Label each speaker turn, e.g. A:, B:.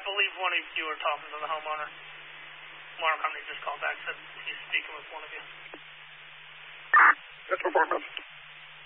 A: believe one of you are talking to the homeowner. Water company just called back, said he's speaking with one of you.
B: That's for Bournemouth.